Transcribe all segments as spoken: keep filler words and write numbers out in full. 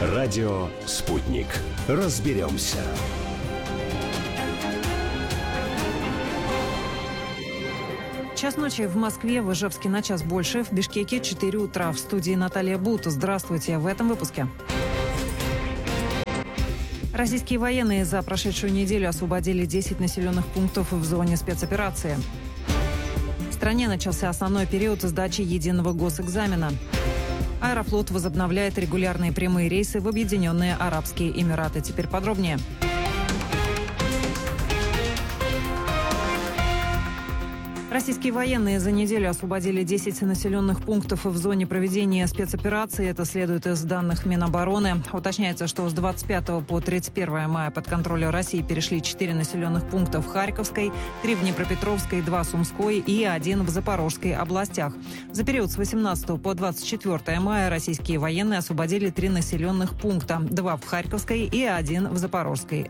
Радио «Спутник». Разберемся. Час ночи в Москве, в Ижевске на час больше, в Бишкеке четыре утра. В студии Наталья Бут. Здравствуйте. В этом выпуске. Российские военные за прошедшую неделю освободили десять населенных пунктов в зоне спецоперации. В стране начался основной период сдачи единого госэкзамена. Аэрофлот возобновляет регулярные прямые рейсы в Объединенные Арабские Эмираты. Теперь подробнее. Российские военные за неделю освободили десять населенных пунктов в зоне проведения спецоперации. Это следует из данных Минобороны. Уточняется, что с двадцать пятого по тридцать первое мая под контроль России перешли четыре населенных пункта в Харьковской, три в Днепропетровской, два в Сумской и один в Запорожской областях. За период с восемнадцатого по двадцать четвёртое мая российские военные освободили три населенных пункта, два в Харьковской и один в Запорожской.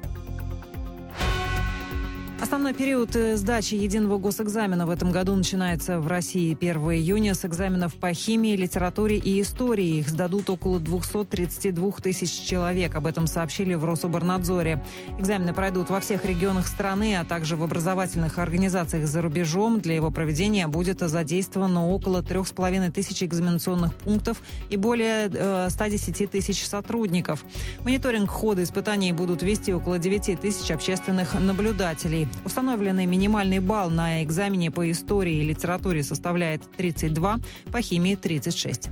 Основной период сдачи единого госэкзамена в этом году начинается в России первого июня с экзаменов по химии, литературе и истории. Их сдадут около двести тридцать два тысяч человек. Об этом сообщили в Рособорнадзоре. Экзамены пройдут во всех регионах страны, а также в образовательных организациях за рубежом. Для его проведения будет задействовано около трех с половиной тысяч экзаменационных пунктов и более э, ста десяти тысяч сотрудников. Мониторинг хода испытаний будут вести около девяти тысяч общественных наблюдателей. Установленный минимальный балл на экзамене по истории и литературе составляет тридцать два, по химии – тридцать шесть.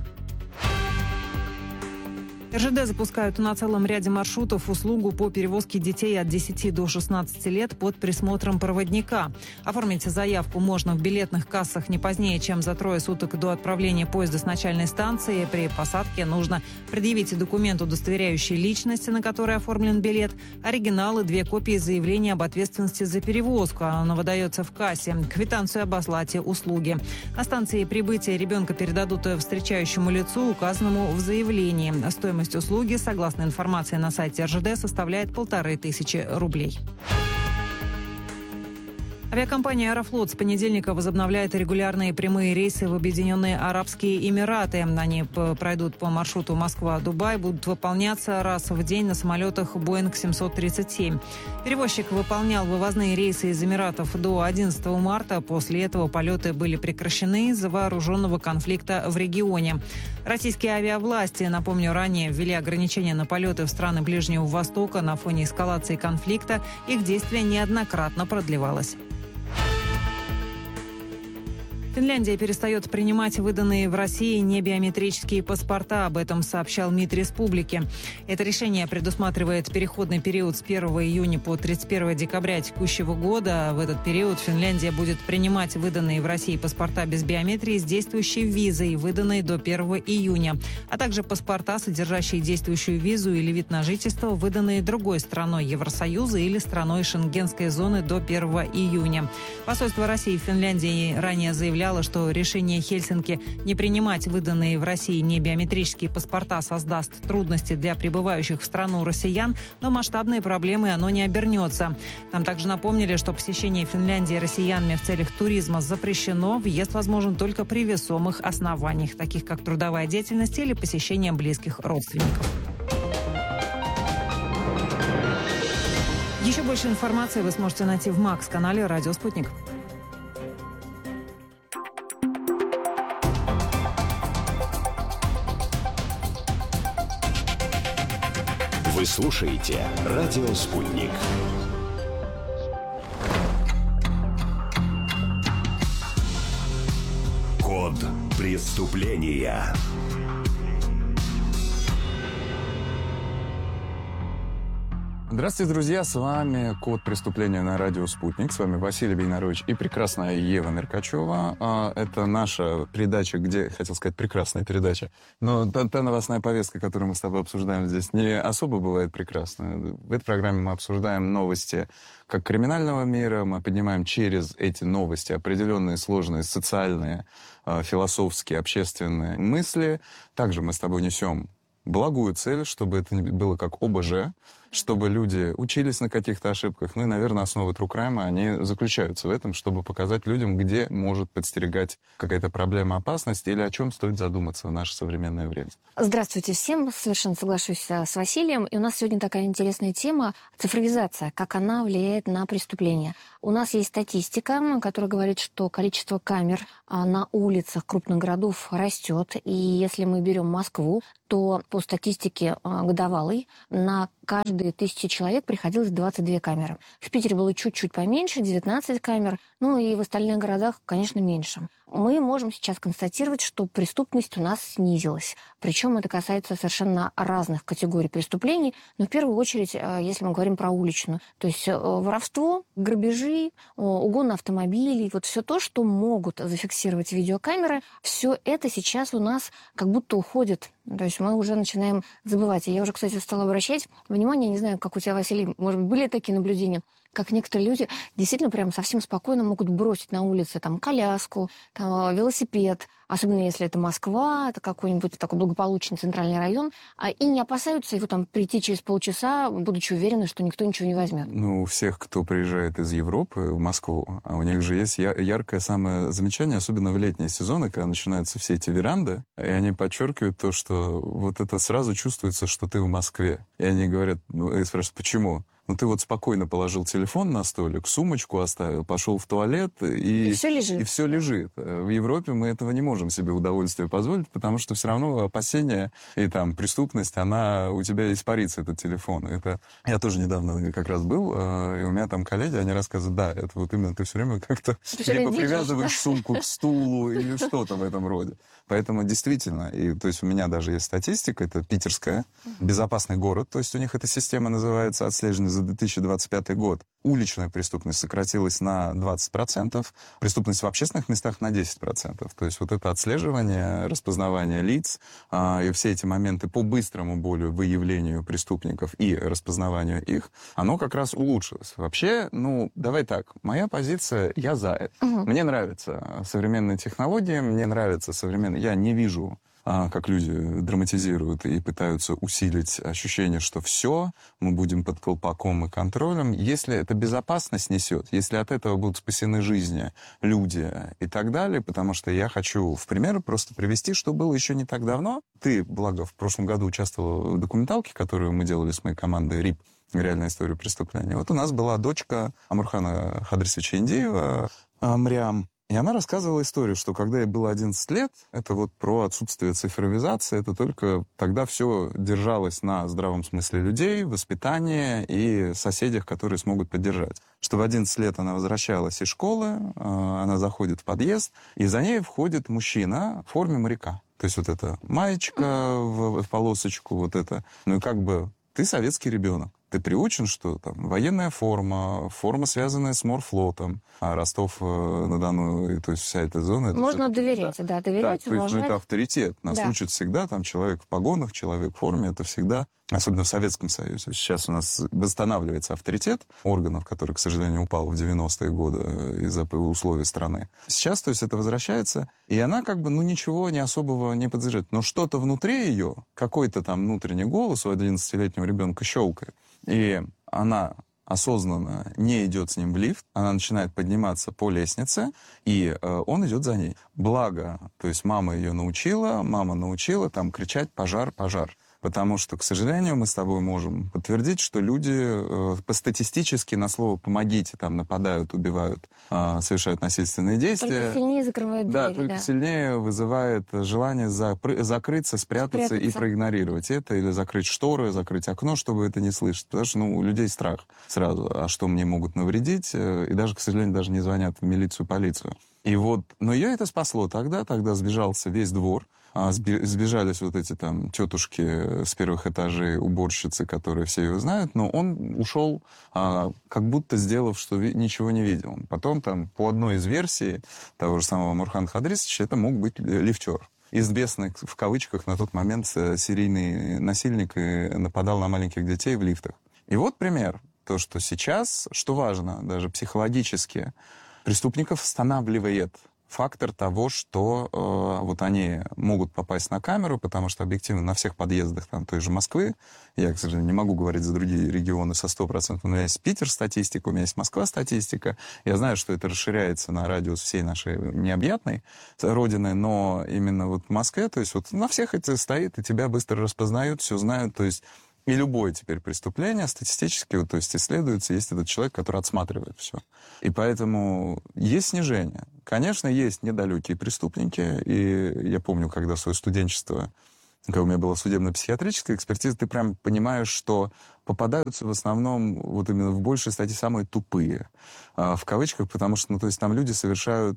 эр жэ дэ запускают на целом ряде маршрутов услугу по перевозке детей от десяти до шестнадцати лет под присмотром проводника. Оформить заявку можно в билетных кассах не позднее, чем за трое суток до отправления поезда с начальной станции. При посадке нужно предъявить документ, удостоверяющий личность, на который оформлен билет, оригинал и две копии заявления об ответственности за перевозку. Оно выдается в кассе. Квитанцию об оплате услуги. На станции прибытия ребенка передадут встречающему лицу, указанному в заявлении. Стоимость услуги, согласно информации на сайте эр жэ дэ, составляет полторы тысячи рублей. Авиакомпания «Аэрофлот» с понедельника возобновляет регулярные прямые рейсы в Объединенные Арабские Эмираты. Они пройдут по маршруту Москва-Дубай, будут выполняться раз в день на самолетах Боинг семьсот тридцать семь. Перевозчик выполнял вывозные рейсы из Эмиратов до одиннадцатого марта. После этого полеты были прекращены из-за вооруженного конфликта в регионе. Российские авиавласти, напомню, ранее ввели ограничения на полеты в страны Ближнего Востока на фоне эскалации конфликта. Их действие неоднократно продлевалось. Финляндия перестает принимать выданные в России небиометрические паспорта. Об этом сообщал МИД республики. Это решение предусматривает переходный период с первого июня по тридцать первое декабря текущего года. В этот период Финляндия будет принимать выданные в России паспорта без биометрии с действующей визой, выданные до первого июня, а также паспорта, содержащие действующую визу или вид на жительство, выданные другой страной Евросоюза или страной Шенгенской зоны до первого июня. Посольство России в Финляндии ранее заявляло, что решение Хельсинки не принимать выданные в России небиометрические паспорта создаст трудности для прибывающих в страну россиян, но масштабные проблемы оно не обернется. Там также напомнили, что посещение Финляндии россиянами в целях туризма запрещено. Въезд возможен только при весомых основаниях, таких как трудовая деятельность или посещение близких родственников. Еще больше информации вы сможете найти в Макс-канале «Радио Спутник». Вы слушаете «Радио Спутник». Код преступления. Здравствуйте, друзья! С вами «Код преступления» на радио «Спутник». С вами Василий Бейнарович и прекрасная Ева Меркачева. Это наша передача, где... Хотел сказать, прекрасная передача. Но та, та новостная повестка, которую мы с тобой обсуждаем здесь, не особо бывает прекрасная. В этой программе мы обсуждаем новости как криминального мира. Мы поднимаем через эти новости определенные сложные социальные, философские, общественные мысли. Также мы с тобой несем благую цель, чтобы это было как о бэ жэ. чтобы люди учились на каких-то ошибках. Ну и, наверное, основы True Crime, они заключаются в этом, чтобы показать людям, где может подстерегать какая-то проблема, опасность или о чем стоит задуматься в наше современное время. Здравствуйте всем. Совершенно соглашусь с Василием. И у нас сегодня такая интересная тема – цифровизация, как она влияет на преступления. У нас есть статистика, которая говорит, что количество камер на улицах крупных городов растет. И если мы берем Москву, то по статистике годовалой на каждые тысячи человек приходилось двадцать две камеры. В Питере было чуть-чуть поменьше, девятнадцать камер. Ну и в остальных городах, конечно, меньше. Мы можем сейчас констатировать, что преступность у нас снизилась. Причем это касается совершенно разных категорий преступлений. Но в первую очередь, если мы говорим про уличную, то есть воровство, грабежи, угон автомобилей, вот все то, что могут зафиксировать видеокамеры, все это сейчас у нас как будто уходит. То есть мы уже начинаем забывать. И я уже, кстати, стала обращать внимание, не знаю, как у тебя, Василий, может быть, были такие наблюдения, как некоторые люди действительно прям совсем спокойно могут бросить на улице там коляску, там, велосипед, особенно если это Москва, это какой-нибудь такой благополучный центральный район, и не опасаются его там прийти через полчаса, будучи уверены, что никто ничего не возьмет. Ну, у всех, кто приезжает из Европы в Москву, у них же есть яркое самое замечание, особенно в летние сезоны, когда начинаются все эти веранды, и они подчеркивают то, что вот это сразу чувствуется, что ты в Москве. И они говорят, ну, и спрашивают, почему? Ну, ты вот спокойно положил телефон на столик, сумочку оставил, пошел в туалет, и, и все лежит. И все лежит. В Европе мы этого не можем себе удовольствие позволить, потому что все равно опасения и там преступность, она у тебя испарится, этот телефон. Это... Я тоже недавно как раз был, и у меня там коллеги, они рассказывают, да, это вот именно ты все время как-то либо привязываешь сумку к стулу или что-то в этом роде. Поэтому действительно, и, то есть у меня даже есть статистика, это питерская, безопасный город, то есть у них эта система называется отслеживание за две тысячи двадцать пятый год. Уличная преступность сократилась на двадцать процентов, преступность в общественных местах на десять процентов. То есть вот это отслеживание, распознавание лиц а, и все эти моменты по быстрому более выявлению преступников и распознаванию их, оно как раз улучшилось. Вообще, ну, давай так, моя позиция, я за это. Угу. Мне нравятся современные технологии, мне нравятся современные... Я не вижу... как люди драматизируют и пытаются усилить ощущение, что все, мы будем под колпаком и контролем. Если это безопасность несет, если от этого будут спасены жизни, люди и так далее, потому что я хочу в пример просто привести, что было еще не так давно. Ты, благо, в прошлом году участвовала в документалке, которую мы делали с моей командой РИП, реальная история преступления. Вот у нас была дочка Амурхана Хадрисовича Индеева, Мрям. И она рассказывала историю, что когда ей было одиннадцать лет, это вот про отсутствие цифровизации, это только тогда все держалось на здравом смысле людей, воспитании и соседях, которые смогут поддержать. Что в одиннадцать лет она возвращалась из школы, она заходит в подъезд, и за ней входит мужчина в форме моряка. То есть вот эта маечка в, в полосочку, вот это. Ну и как бы ты советский ребенок. Ты приучен, что там военная форма, форма, связанная с морфлотом, а Ростов-на-Дону, то есть вся эта зона... Это можно доверять, да, да доверять, да, уважать. То есть, ну, это авторитет. Нас да. учат всегда, там человек в погонах, человек в форме, это всегда, особенно в Советском Союзе. Сейчас у нас восстанавливается авторитет органов, который, к сожалению, упал в девяностые годы из-за условий страны. Сейчас, то есть, это возвращается, и она как бы, ну, ничего не особого не подозревает. Но что-то внутри ее, какой-то там внутренний голос у одиннадцатилетнего ребенка щелкает. И она осознанно не идет с ним в лифт, она начинает подниматься по лестнице, и э, он идет за ней. Благо, то есть мама ее научила, мама научила там кричать «пожар, пожар». Потому что, к сожалению, мы с тобой можем подтвердить, что люди э, по-статистически на слово «помогите» там нападают, убивают, э, совершают насильственные действия. Только сильнее закрывают двери. Да, только да. сильнее вызывает желание запры- закрыться, спрятаться, спрятаться и проигнорировать это, или закрыть шторы, закрыть окно, чтобы это не слышать. Потому что ну, у людей страх сразу, а что мне могут навредить, э, и даже, к сожалению, даже не звонят в милицию, полицию. И вот, но ее это спасло тогда, тогда сбежался весь двор. Сбежались вот эти там тетушки с первых этажей, уборщицы, которые все его знают, но он ушел, а, как будто сделав, что ви- ничего не видел. Потом там по одной из версий того же самого Амурхана Хадрисовича это мог быть лифтер. Известный, в кавычках, на тот момент серийный насильник и нападал на маленьких детей в лифтах. И вот пример. То, что сейчас, что важно, даже психологически, преступников останавливает фактор того, что э, вот они могут попасть на камеру, потому что объективно на всех подъездах там, той же Москвы, я, к сожалению, не могу говорить за другие регионы со сто процентов, но у меня есть Питер статистика, у меня есть Москва статистика. Я знаю, что это расширяется на радиус всей нашей необъятной родины, но именно вот в Москве, то есть вот на всех это стоит, и тебя быстро распознают, все знают, то есть и любое теперь преступление статистически, вот, то есть исследуется, есть этот человек, который отсматривает все. И поэтому есть снижение. Конечно, есть недалекие преступники, и я помню, когда в свое студенчество, когда у меня была судебно-психиатрическая экспертиза, ты прям понимаешь, что попадаются в основном вот именно в большей статье самые тупые, в кавычках, потому что, ну, то есть там люди совершают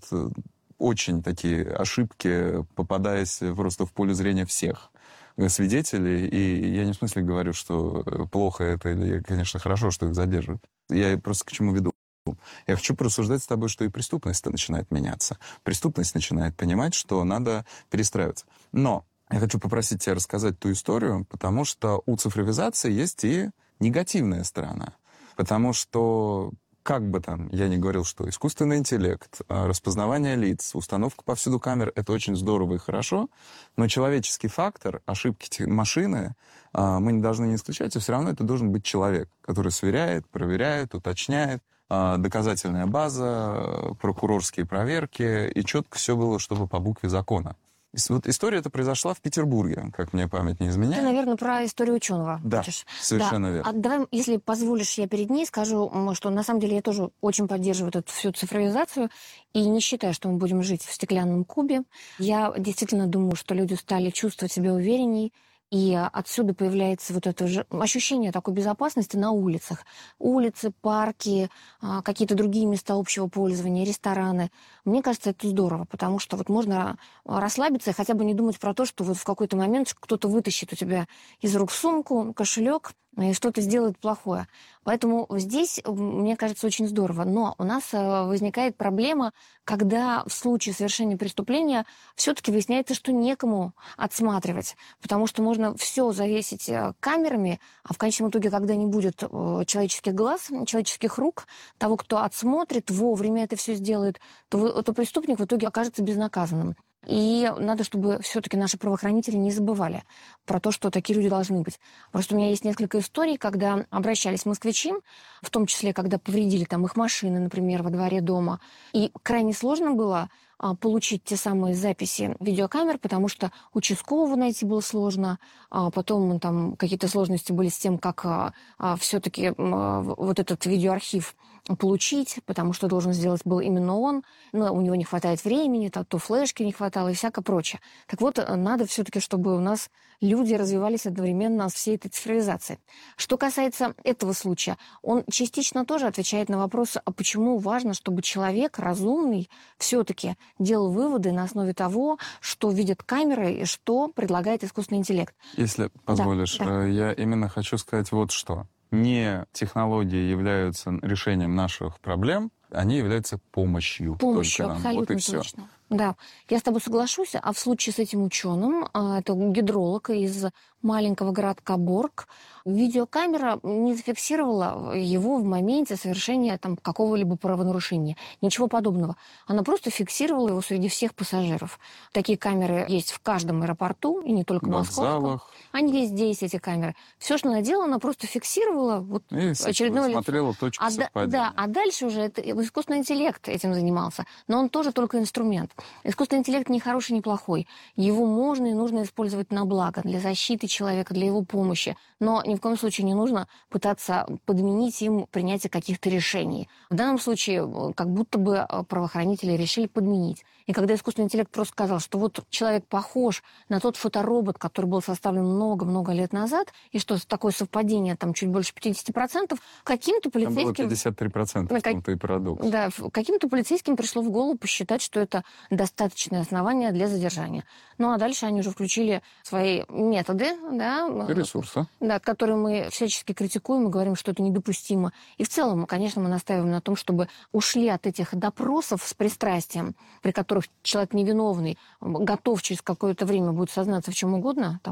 очень такие ошибки, попадаясь просто в поле зрения всех свидетелей, и я не в смысле говорю, что плохо это или, конечно, хорошо, что их задерживают. Я просто к чему веду. Я хочу порассуждать с тобой, что и преступность-то начинает меняться. Преступность начинает понимать, что надо перестраиваться. Но я хочу попросить тебя рассказать ту историю, потому что у цифровизации есть и негативная сторона. Потому что как бы там я ни говорил, что искусственный интеллект, распознавание лиц, установка повсюду камер — это очень здорово и хорошо, но человеческий фактор, ошибки машины мы не должны не исключать, и все равно это должен быть человек, который сверяет, проверяет, уточняет, доказательная база, прокурорские проверки, и четко все было, чтобы по букве закона. Вот история эта произошла в Петербурге, как мне память не изменяет. Ты, наверное, про историю ученого. Да, хочешь? совершенно да. верно. А давай, если позволишь, я перед ней скажу, что на самом деле я тоже очень поддерживаю эту всю цифровизацию и не считаю, что мы будем жить в стеклянном кубе. Я действительно думаю, что люди стали чувствовать себя уверенней, и отсюда появляется вот это же ощущение такой безопасности на улицах. Улицы, парки, какие-то другие места общего пользования, рестораны. Мне кажется, это здорово, потому что вот можно расслабиться и хотя бы не думать про то, что вот в какой-то момент кто-то вытащит у тебя из рук сумку, кошелек и что-то сделает плохое. Поэтому здесь, мне кажется, очень здорово. Но у нас возникает проблема, когда в случае совершения преступления все-таки выясняется, что некому отсматривать, потому что можно все завесить камерами, а в конечном итоге, когда не будет человеческих глаз, человеческих рук, того, кто отсмотрит, вовремя это все сделает, то, то преступник в итоге окажется безнаказанным. И надо, чтобы все-таки наши правоохранители не забывали про то, что такие люди должны быть. Просто у меня есть несколько историй, когда обращались москвичи, в том числе, когда повредили там их машины, например, во дворе дома. И крайне сложно было а, получить те самые записи видеокамер, потому что участкового найти было сложно. А потом там какие-то сложности были с тем, как а, а, все-таки а, вот этот видеоархив получить, потому что должен сделать был именно он, но у него не хватает времени, то, то флешки не хватало и всякое прочее. Так вот, надо все-таки, чтобы у нас люди развивались одновременно с всей этой цифровизацией. Что касается этого случая, он частично тоже отвечает на вопрос, а почему важно, чтобы человек разумный все-таки делал выводы на основе того, что видят камеры и что предлагает искусственный интеллект. Если позволишь, да, да. я именно хочу сказать вот что. Не технологии являются решением наших проблем, они являются помощью. Помощью, только нам. абсолютно Вот и точно. все. Да, я с тобой соглашусь, а в случае с этим ученым, это гидролог из маленького городка Борг, видеокамера не зафиксировала его в моменте совершения там какого-либо правонарушения. Ничего подобного. Она просто фиксировала его среди всех пассажиров. Такие камеры есть в каждом аэропорту, и не только в московском. Они везде есть, эти камеры. Все, что она делала, она просто фиксировала вот и очередное лицо. Смотрела точку а совпадения. Да, а дальше уже это, искусственный интеллект этим занимался. Но он тоже только инструмент. Искусственный интеллект не хороший, не плохой. Его можно и нужно использовать на благо, для защиты человека, для его помощи. Но ни в коем случае не нужно пытаться подменить им принятие каких-то решений. В данном случае как будто бы правоохранители решили подменить. И когда искусственный интеллект просто сказал, что вот человек похож на тот фоторобот, который был составлен много-много лет назад, и что такое совпадение там чуть больше пятьдесят процентов, каким-то полицейским... Там было пятьдесят три процента, в том-то и парадокс. Да, каким-то полицейским пришло в голову посчитать, что это достаточное основание для задержания. Ну, а дальше они уже включили свои методы, да, и ресурсы, да, которые мы всячески критикуем и говорим, что это недопустимо. И в целом, конечно, мы настаиваем на том, чтобы ушли от этих допросов с пристрастием, при которых человек невиновный готов через какое-то время будет сознаться в чем угодно, там,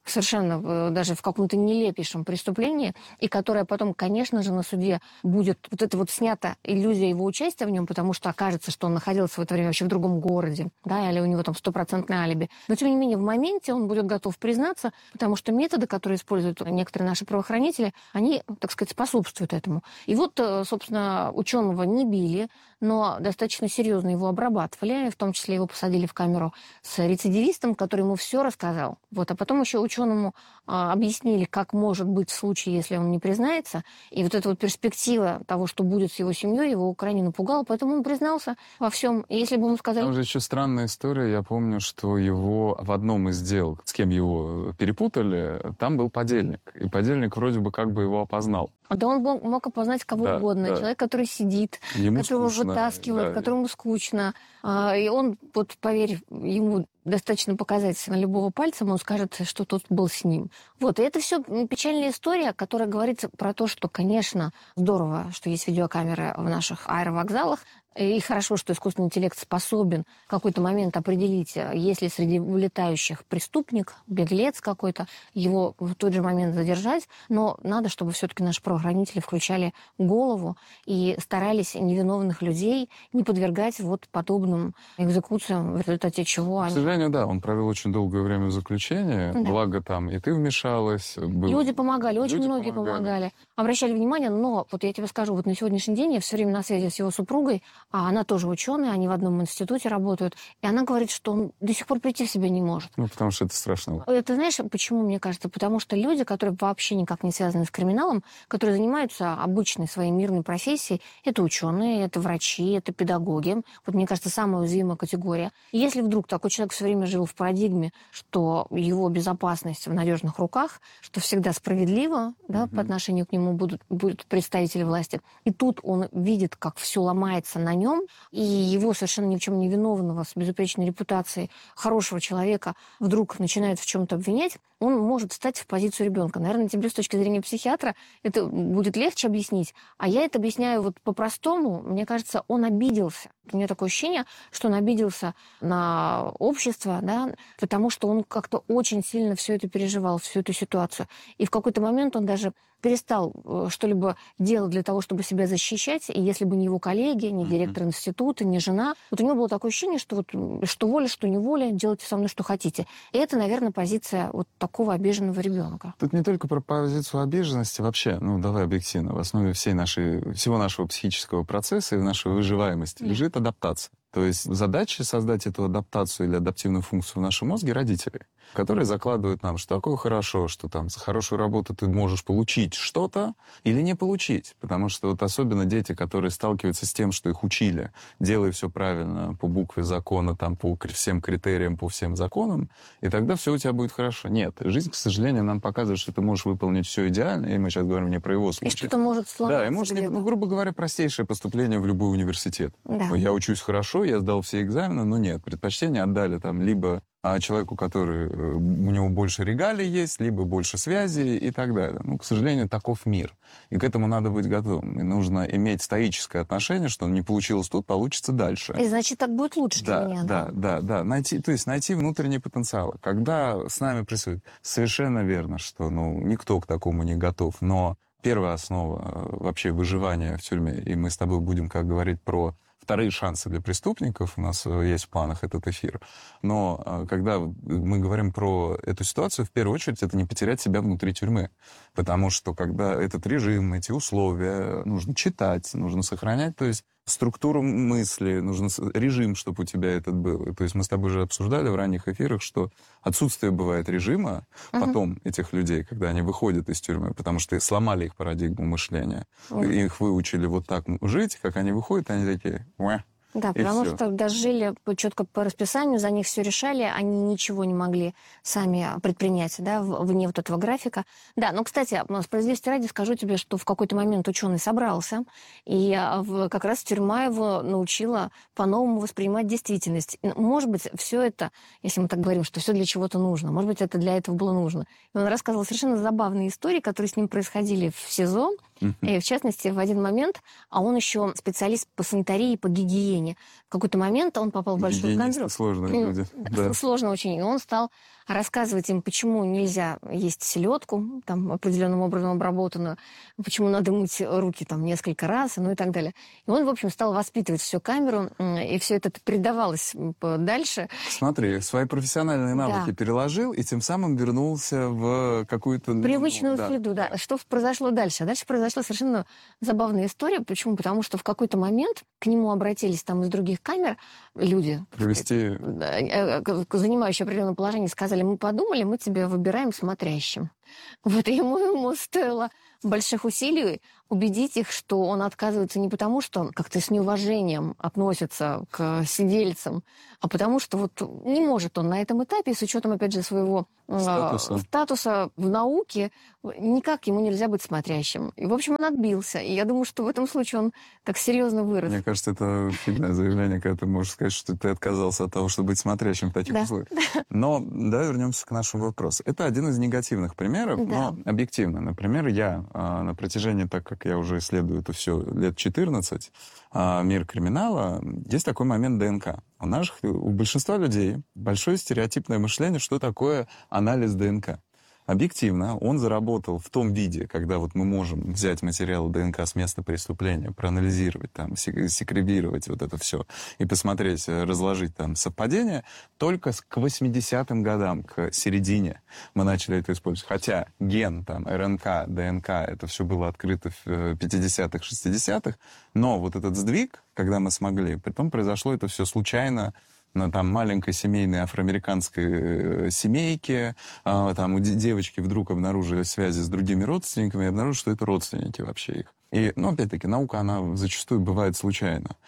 совершенно даже в каком-то нелепейшем преступлении, и которое потом, конечно же, на суде будет вот это вот снята иллюзия его участия в нем, потому что окажется, что он находился в это время вообще в другом городе, да, или у него там стопроцентное алиби. Но, тем не менее, в моменте он будет готов признаться, потому что методы, которые используют некоторые наши правоохранители, они, так сказать, способствуют этому. И вот, собственно, ученого не били, но достаточно серьезно его обрабатывали, в том числе его посадили в камеру с рецидивистом, который ему все рассказал. Вот. А потом еще ученому а, объяснили, как может быть в случае, если он не признается. И вот эта вот перспектива того, что будет с его семьей, его крайне напугала, поэтому он признался во всем. И если бы ему сказали... Там же еще странная история. Я помню, что его в одном из дел, с кем его перепутали, там был подельник. И подельник вроде бы как бы его опознал. Да он мог, мог опознать кого да, угодно. Да. Человек, который сидит, Ему которого скучно, вытаскивают, да. которому скучно. И он, вот поверь, ему достаточно показать на любого пальцем, он скажет, что тот был с ним. Вот, и это все печальная история, которая говорит про то, что, конечно, здорово, что есть видеокамеры в наших аэровокзалах, и хорошо, что искусственный интеллект способен в какой-то момент определить, есть ли среди вылетающих преступник, беглец какой-то, его в тот же момент задержать. Но надо, чтобы все-таки наши правоохранители включали голову и старались невиновных людей не подвергать вот подобным экзекуциям, в результате чего они... К сожалению, да, он провел очень долгое время в заключении. Да. Благо там и ты вмешалась. Был... Люди помогали, очень Люди многие помогали. помогали. Обращали внимание, но вот я тебе скажу, вот на сегодняшний день я все время на связи с его супругой, а она тоже ученая, они в одном институте работают, и она говорит, что он до сих пор прийти в себя не может. Ну, потому что это страшно. Это знаешь, почему, мне кажется? Потому что люди, которые вообще никак не связаны с криминалом, которые занимаются обычной своей мирной профессией, это ученые, это врачи, это педагоги. Вот, мне кажется, самая уязвимая категория. И если вдруг такой человек все время жил в парадигме, что его безопасность в надежных руках, что всегда справедливо, да, mm-hmm. по отношению к нему будут, будут представители власти, и тут он видит, как все ломается на нем, и его совершенно ни в чем не виновного, с безупречной репутацией хорошего человека вдруг начинают в чем-то обвинять, он может встать в позицию ребенка. Наверное, тебе с точки зрения психиатра это будет легче объяснить. А я это объясняю вот по-простому. Мне кажется, он обиделся. У меня такое ощущение, что он обиделся на общество, да, потому что он как-то очень сильно все это переживал, всю эту ситуацию. И в какой-то момент он даже перестал что-либо делать для того, чтобы себя защищать, и если бы не его коллеги, не директор института, не жена, вот у него было такое ощущение, что вот что воля, что неволя, делайте со мной, что хотите. И это, наверное, позиция вот такого обиженного ребенка. Тут не только про позицию обиженности, вообще, ну, давай объективно, в основе всей нашей, всего нашего психического процесса и нашей выживаемости да. лежит адаптация. То есть задача создать эту адаптацию или адаптивную функцию в нашем мозге родителей, которые закладывают нам, что такое хорошо, что там за хорошую работу ты можешь получить что-то или не получить. Потому что вот особенно дети, которые сталкиваются с тем, что их учили, делай все правильно по букве закона, там, по всем критериям, по всем законам, и тогда все у тебя будет хорошо. Нет, жизнь, к сожалению, нам показывает, что ты можешь выполнить все идеально, и мы сейчас говорим не про его случай. И что-то может сломаться. Да, и может, ну, грубо говоря, простейшее поступление в любой университет. Да. Я учусь хорошо, я сдал все экзамены, но нет, предпочтение отдали там либо а человеку, который у него больше регалий есть, либо больше связей и так далее. Ну, к сожалению, таков мир. И к этому надо быть готовым. И нужно иметь стоическое отношение, что не получилось тут, получится дальше. И значит, так будет лучше да, для меня. Да, да, да, да. Найти, то есть найти внутренний потенциал. Когда с нами происходит, совершенно верно, что ну, никто к такому не готов, но первая основа вообще выживания в тюрьме, и мы с тобой будем, как говорить, про вторые шансы для преступников, у нас есть в планах этот эфир. Но когда мы говорим про эту ситуацию, в первую очередь это не потерять себя внутри тюрьмы. Потому что когда этот режим, эти условия, нужно читать, нужно сохранять, то есть структуру мысли, нужен режим, чтобы у тебя этот был. То есть мы с тобой уже обсуждали в ранних эфирах, что отсутствие бывает режима uh-huh. потом этих людей, когда они выходят из тюрьмы, потому что сломали их парадигму мышления, uh-huh. их выучили вот так жить, как они выходят, они такие... Уэ. Да, и потому все. что даже жили четко по расписанию, за них все решали, они ничего не могли сами предпринять, да, вне вот этого графика. Да, но, кстати, справедливости ради скажу тебе, что в какой-то момент ученый собрался, и как раз тюрьма его научила по-новому воспринимать действительность. Может быть, все это, если мы так говорим, что все для чего-то нужно, может быть, это для этого было нужно. И он рассказывал совершенно забавные истории, которые с ним происходили в СИЗО, И, в частности, в один момент, а он еще специалист по санитарии, по гигиене. В какой-то момент он попал в большую камеру. Сложные люди. Да. Сложно очень. И он стал рассказывать им, почему нельзя есть селедку, там, определенным образом обработанную, почему надо мыть руки там несколько раз, ну и так далее. И он, в общем, стал воспитывать всю камеру, и все это передавалось дальше. Смотри, свои профессиональные навыки да. переложил, и тем самым вернулся в какую-то... Привычную ну, среду, да. да. Что произошло дальше? А дальше произошла совершенно забавная история. Почему? Потому что в какой-то момент к нему обратились там из других камер люди, Привести... занимающие определенное положение, сказали: мы подумали, мы тебя выбираем смотрящим. Вот ему, ему стоило больших усилий убедить их, что он отказывается не потому, что как-то с неуважением относится к сидельцам, а потому что вот не может он на этом этапе, с учетом, опять же, своего статуса, э, статуса в науке, никак ему нельзя быть смотрящим. И, в общем, он отбился. И я думаю, что в этом случае он так серьезно вырос. Мне кажется, это фигное заявление, когда ты можешь сказать, что ты отказался от того, чтобы быть смотрящим в таких да. условиях. Но давай вернемся к нашему вопросу. Это один из негативных примеров, да. но объективно. Например, я на протяжении, так как я уже исследую это все лет четырнадцать, мир криминала, есть такой момент ДНК. У наших, у большинства людей большое стереотипное мышление, что такое анализ ДНК. Объективно он заработал в том виде, когда вот мы можем взять материал ДНК с места преступления, проанализировать, там, секребировать вот это все и посмотреть, разложить там совпадения, только к восьмидесятым годам, к середине мы начали это использовать. Хотя ген, там, РНК, ДНК, это все было открыто в пятидесятых, шестидесятых, но вот этот сдвиг, когда мы смогли, притом произошло это все случайно, на там маленькой семейной афроамериканской семейке, а, там у девочки вдруг обнаружили связи с другими родственниками и обнаружили, что это родственники вообще их. И, ну, опять-таки, наука, она зачастую бывает случайно.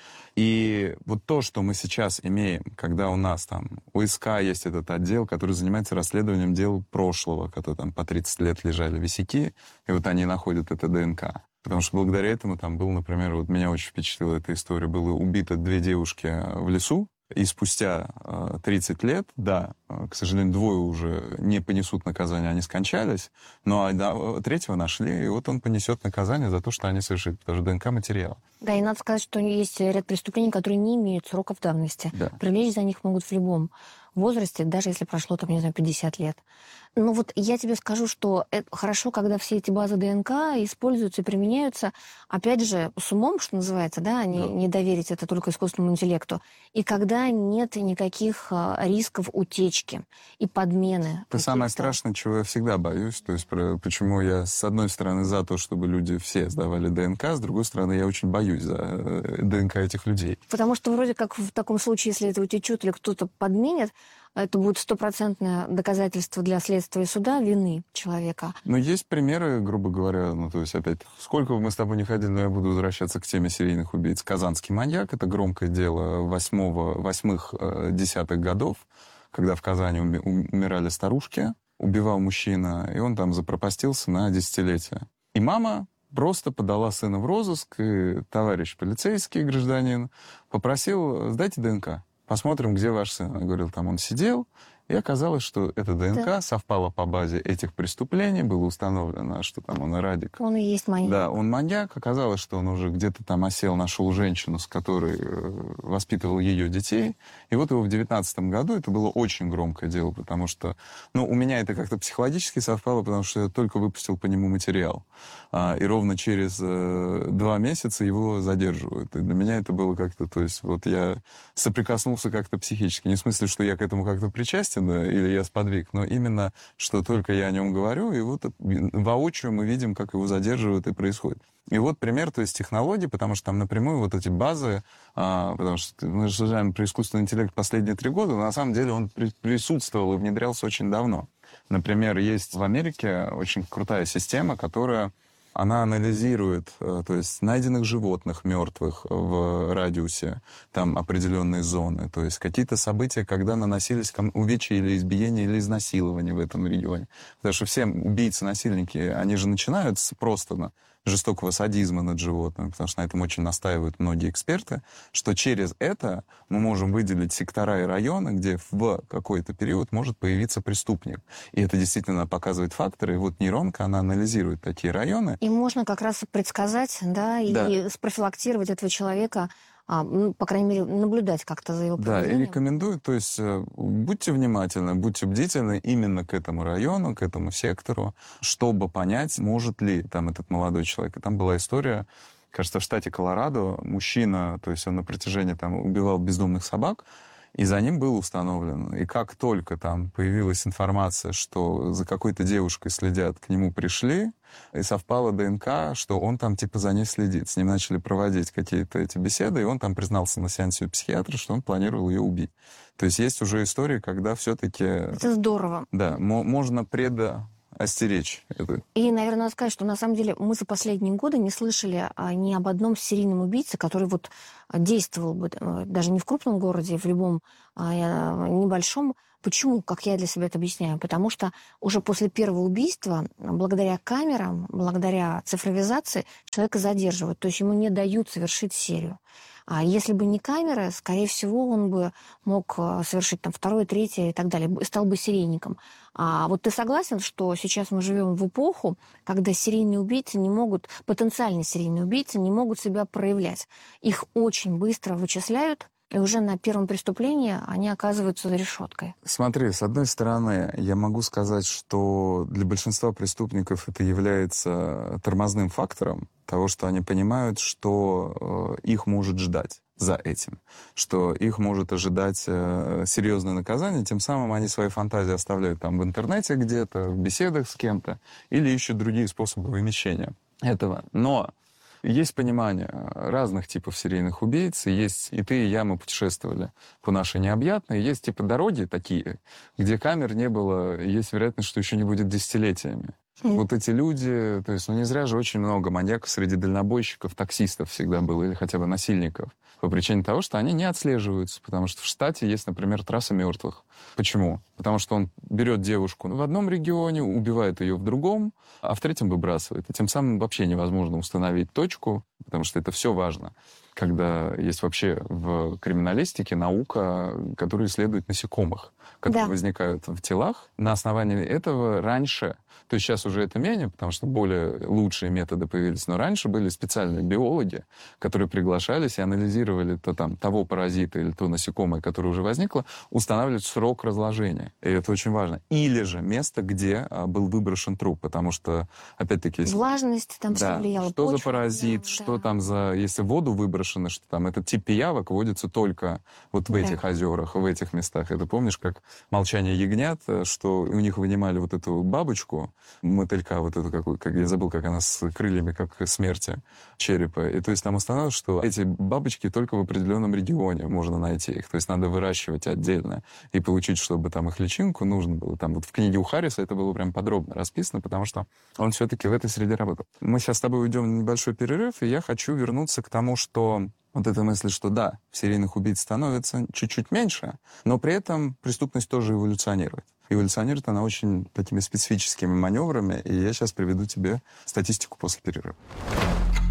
И вот то, что мы сейчас имеем, когда у нас там у СК есть этот отдел, который занимается расследованием дел прошлого, которые там по тридцать лет лежали висяки, и вот они находят это ДНК. Потому что благодаря этому там был, например, вот меня очень впечатлила эта история, было убито две девушки в лесу, и спустя тридцать лет, да, к сожалению, двое уже не понесут наказание, они скончались, но а третьего нашли, и вот он понесет наказание за то, что они совершили, потому что ДНК-материал. Да, и надо сказать, что есть ряд преступлений, которые не имеют сроков давности. Да. Привлечь за них могут в любом возрасте, даже если прошло, там, не знаю, пятьдесят лет. Но вот я тебе скажу, что это хорошо, когда все эти базы ДНК используются и применяются, опять же, с умом, что называется, да, не, да. не доверить это только искусственному интеллекту, и когда нет никаких рисков утечки и подмены. Это самое страшное, чего я всегда боюсь, то есть про, почему я, с одной стороны, за то, чтобы люди все сдавали ДНК, с другой стороны, я очень боюсь за ДНК этих людей. Потому что вроде как в таком случае, если это утечет или кто-то подменит, это будет стопроцентное доказательство для следствия и суда вины человека. Но есть примеры, грубо говоря, ну, то есть, опять, сколько бы мы с тобой не ходили, но я буду возвращаться к теме серийных убийц. Казанский маньяк — это громкое дело восьмого, восьмых, десятых годов, когда в Казани умирали старушки, убивал мужчина, и он там запропастился на десятилетия. И мама просто подала сына в розыск, и товарищ полицейский, гражданин, попросил: сдайте ДНК. Посмотрим, где ваш сын. Он говорил, там он сидел, и оказалось, что эта ДНК да. совпала по базе этих преступлений, было установлено, что там он и Радик. Он и есть маньяк. Да, он маньяк. Оказалось, что он уже где-то там осел, нашел женщину, с которой воспитывал ее детей. И вот его в девятнадцатом году, это было очень громкое дело, потому что, ну, у меня это как-то психологически совпало, потому что я только выпустил по нему материал. И ровно через два месяца его задерживают. И для меня это было как-то, то есть вот я соприкоснулся как-то психически. Не в смысле, что я к этому как-то причастен, или я сподвиг, но именно, что только я о нем говорю, и вот воочию мы видим, как его задерживают и происходит. И вот пример, то есть технологий, потому что там напрямую вот эти базы, а, потому что мы рассуждаем про искусственный интеллект последние три года, но на самом деле он при, присутствовал и внедрялся очень давно. Например, есть в Америке очень крутая система, которая она анализирует, то есть найденных животных мертвых в радиусе, там определенные зоны, то есть какие-то события, когда наносились увечья или избиения, или изнасилования в этом регионе. Потому что все убийцы, насильники, они же начинают просто на жестокого садизма над животными, потому что на этом очень настаивают многие эксперты, что через это мы можем выделить сектора и районы, где в какой-то период может появиться преступник. И это действительно показывает факторы. И вот нейронка, она анализирует такие районы. И можно как раз предсказать, да, и Да. спрофилактировать этого человека, а, ну, по крайней мере, наблюдать как-то за его Да, и поведением. рекомендую, то есть э, будьте внимательны, будьте бдительны именно к этому району, к этому сектору, чтобы понять, может ли там этот молодой человек. И там была история, кажется, в штате Колорадо, мужчина, то есть он на протяжении там убивал бездомных собак, и за ним было установлено. И как только там появилась информация, что за какой-то девушкой следят, к нему пришли, и совпала ДНК, что он там типа за ней следит. С ним начали проводить какие-то эти беседы, и он там признался на сеансе у психиатра, что он планировал ее убить. То есть есть уже истории, когда все-таки... Это здорово. Да, мо- можно предостеречь это. И, наверное, надо сказать, что на самом деле мы за последние годы не слышали а, ни об одном серийном убийце, который вот а, действовал бы а, даже не в крупном городе, в любом а, небольшом. Почему, как я для себя это объясняю? Потому что уже после первого убийства, благодаря камерам, благодаря цифровизации, человека задерживают. То есть ему не дают совершить серию. А если бы не камеры, скорее всего, он бы мог совершить там второе, третье и так далее, стал бы серийником. А вот ты согласен, что сейчас мы живем в эпоху, когда серийные убийцы не могут, потенциальные серийные убийцы не могут себя проявлять. Их очень быстро вычисляют, и уже на первом преступлении они оказываются за решеткой. Смотри, с одной стороны, я могу сказать, что для большинства преступников это является тормозным фактором того, что они понимают, что э, их может ждать за этим, что их может ожидать э, серьезное наказание, тем самым они свои фантазии оставляют там в интернете где-то, в беседах с кем-то, или ищут другие способы вымещения этого. Но есть понимание разных типов серийных убийц, и есть и ты, и я, мы путешествовали по нашей необъятной, есть типа дороги такие, где камер не было, и есть вероятность, что еще не будет десятилетиями. Mm. Вот эти люди, то есть, ну не зря же очень много маньяков среди дальнобойщиков, таксистов всегда было, или хотя бы насильников, по причине того, что они не отслеживаются, потому что в штате есть, например, трасса мертвых. Почему? Потому что он берет девушку в одном регионе, убивает ее в другом, а в третьем выбрасывает. И тем самым вообще невозможно установить точку, потому что это все важно. Когда есть вообще в криминалистике наука, которая исследует насекомых, которые Да. возникают в телах. На основании этого раньше, то есть сейчас уже это менее, потому что более лучшие методы появились, но раньше были специальные биологи, которые приглашались и анализировали то, там, того паразита или то насекомое, которое уже возникло, устанавливать срок разложения. И это очень важно. Или же место, где а, был выброшен труп, потому что, опять-таки... Если... Влажность там все Да, влияла. что за почва, паразит, да, что да. там за... Если в воду выброшено, что там этот тип пиявок водится только вот в Да. этих озерах, в этих местах. Это помнишь, как «Молчание ягнят», что у них вынимали вот эту бабочку, мотылька, вот эту, какую, как я забыл, как она с крыльями, как смерти, черепа. И то есть там установилось, что эти бабочки только в определенном регионе можно найти их. То есть надо выращивать отдельно. И получить, чтобы там их личинку нужно было. Там вот в книге у Харриса это было прям подробно расписано, потому что он все-таки в этой среде работал. Мы сейчас с тобой уйдем на небольшой перерыв, и я хочу вернуться к тому, что вот эта мысль, что да, серийных убийц становится чуть-чуть меньше, но при этом преступность тоже эволюционирует. Эволюционирует она очень такими специфическими маневрами, и я сейчас приведу тебе статистику после перерыва.